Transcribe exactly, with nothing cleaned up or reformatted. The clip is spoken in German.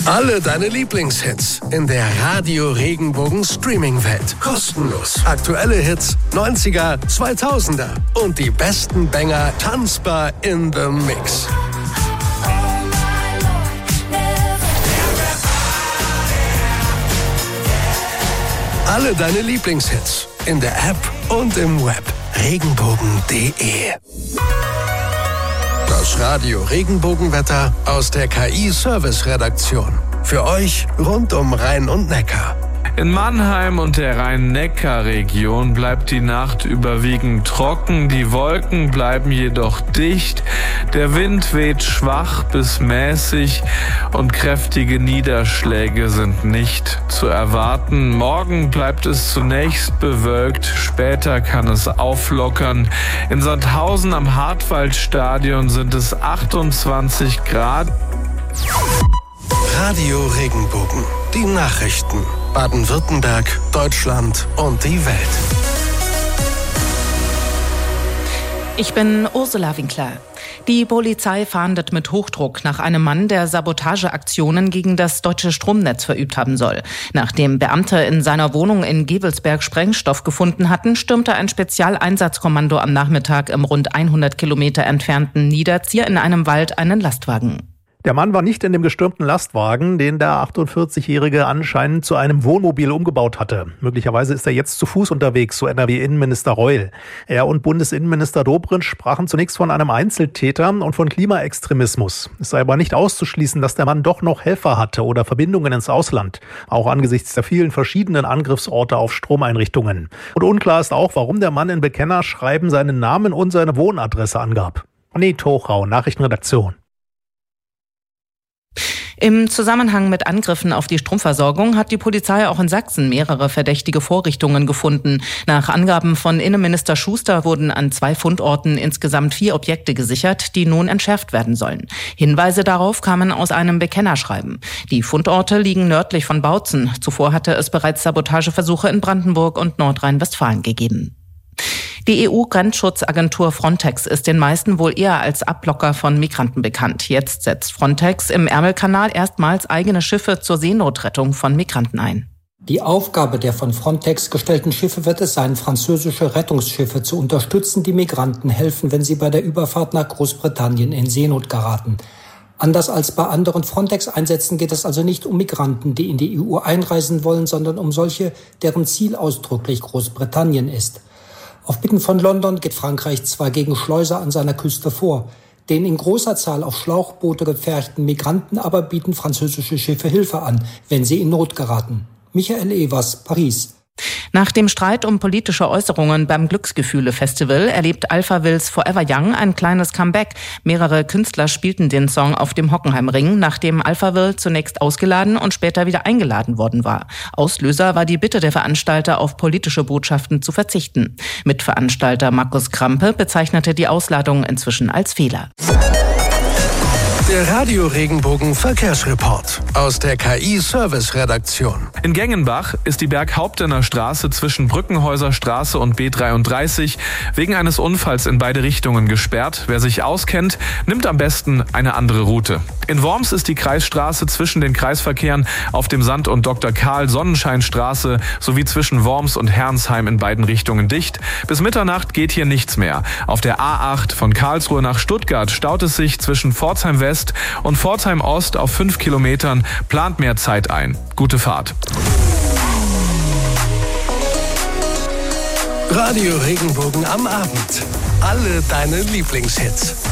Alle deine Lieblingshits in der Radio Regenbogen Streaming-Welt. Kostenlos. Aktuelle Hits, neunziger, zweitausender und die besten Banger tanzbar in the Mix. Alle deine Lieblingshits in der App und im Web. Regenbogen punkt de. Das Radio Regenbogenwetter aus der K I-Service-Redaktion. Für euch rund um Rhein und Neckar. In Mannheim und der Rhein-Neckar-Region bleibt die Nacht überwiegend trocken, die Wolken bleiben jedoch dicht, der Wind weht schwach bis mäßig und kräftige Niederschläge sind nicht zu erwarten. Morgen bleibt es zunächst bewölkt, später kann es auflockern. In Sandhausen am Hartwaldstadion sind es achtundzwanzig Grad. Radio Regenbogen, die Nachrichten. Baden-Württemberg, Deutschland und die Welt. Ich bin Ursula Winkler. Die Polizei fahndet mit Hochdruck nach einem Mann, der Sabotageaktionen gegen das deutsche Stromnetz verübt haben soll. Nachdem Beamte in seiner Wohnung in Gevelsberg Sprengstoff gefunden hatten, stürmte ein Spezialeinsatzkommando am Nachmittag im rund hundert Kilometer entfernten Niederzier in einem Wald einen Lastwagen. Der Mann war nicht in dem gestürmten Lastwagen, den der achtundvierzigjährige anscheinend zu einem Wohnmobil umgebaut hatte. Möglicherweise ist er jetzt zu Fuß unterwegs, so N R W-Innenminister Reul. Er und Bundesinnenminister Dobrindt sprachen zunächst von einem Einzeltäter und von Klimaextremismus. Es sei aber nicht auszuschließen, dass der Mann doch noch Helfer hatte oder Verbindungen ins Ausland, auch angesichts der vielen verschiedenen Angriffsorte auf Stromeinrichtungen. Und unklar ist auch, warum der Mann in Bekennerschreiben seinen Namen und seine Wohnadresse angab. Anni Tochau, Nachrichtenredaktion. Im Zusammenhang mit Angriffen auf die Stromversorgung hat die Polizei auch in Sachsen mehrere verdächtige Vorrichtungen gefunden. Nach Angaben von Innenminister Schuster wurden an zwei Fundorten insgesamt vier Objekte gesichert, die nun entschärft werden sollen. Hinweise darauf kamen aus einem Bekennerschreiben. Die Fundorte liegen nördlich von Bautzen. Zuvor hatte es bereits Sabotageversuche in Brandenburg und Nordrhein-Westfalen gegeben. Die E U-Grenzschutzagentur Frontex ist den meisten wohl eher als Abblocker von Migranten bekannt. Jetzt setzt Frontex im Ärmelkanal erstmals eigene Schiffe zur Seenotrettung von Migranten ein. Die Aufgabe der von Frontex gestellten Schiffe wird es sein, französische Rettungsschiffe zu unterstützen, die Migranten helfen, wenn sie bei der Überfahrt nach Großbritannien in Seenot geraten. Anders als bei anderen Frontex-Einsätzen geht es also nicht um Migranten, die in die E U einreisen wollen, sondern um solche, deren Ziel ausdrücklich Großbritannien ist. Auf Bitten von London geht Frankreich zwar gegen Schleuser an seiner Küste vor. Den in großer Zahl auf Schlauchboote gepferchten Migranten aber bieten französische Schiffe Hilfe an, wenn sie in Not geraten. Michael Evers, Paris. Nach dem Streit um politische Äußerungen beim Glücksgefühle-Festival erlebt Alphavills Forever Young ein kleines Comeback. Mehrere Künstler spielten den Song auf dem Hockenheimring, nachdem Alphaville zunächst ausgeladen und später wieder eingeladen worden war. Auslöser war die Bitte der Veranstalter, auf politische Botschaften zu verzichten. Mitveranstalter Markus Krampe bezeichnete die Ausladung inzwischen als Fehler. Der Radio Regenbogen Verkehrsreport aus der K I-Service-Redaktion. In Gengenbach ist die Berghauptener Straße zwischen Brückenhäuser Straße und B dreiunddreißig wegen eines Unfalls in beide Richtungen gesperrt. Wer sich auskennt, nimmt am besten eine andere Route. In Worms ist die Kreisstraße zwischen den Kreisverkehren auf dem Sand- und Doktor Karl Sonnenscheinstraße sowie zwischen Worms und Herrnsheim in beiden Richtungen dicht. Bis Mitternacht geht hier nichts mehr. Auf der A acht von Karlsruhe nach Stuttgart staut es sich zwischen Pforzheim West und Pforzheim Ost auf fünf Kilometern. Plant mehr Zeit ein. Gute Fahrt. Radio Regenbogen am Abend. Alle deine Lieblingshits.